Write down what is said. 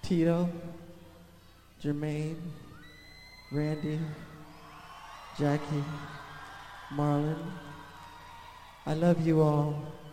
Tito, Jermaine, Randy, Jackie, Marlon. I love you all.